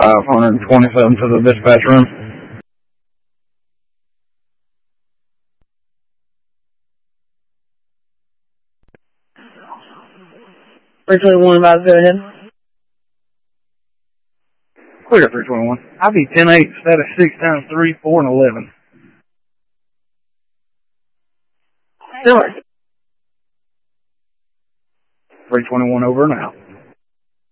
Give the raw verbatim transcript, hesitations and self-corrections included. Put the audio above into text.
five twenty-seven to the dispatch room. three twenty-one, about to go ahead. Clear three twenty-one. I V ten eight, status six times three, four, and eleven. North. three twenty-one over and out.